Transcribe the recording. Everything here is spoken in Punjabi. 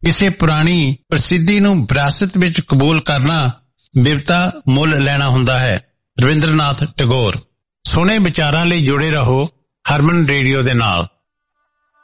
ਕਿਸੇ ਪੁਰਾਣੀ ਪ੍ਰਸਿੱਧੀ ਨੂੰ ਵਿਰਾਸਤ ਵਿੱਚ ਕਬੂਲ ਕਰਨਾ ਬਿਪਤਾ ਮੁੱਲ ਲੈਣਾ ਹੁੰਦਾ ਹੈ। ਰਵਿੰਦਰਨਾਥ ਟੈਗੋਰ। ਸੋਹਣੇ ਵਿਚਾਰਾਂ ਲਈ ਜੁੜੇ ਰਹੋ ਹਰਮਨ ਰੇਡੀਓ ਦੇ ਨਾਲ।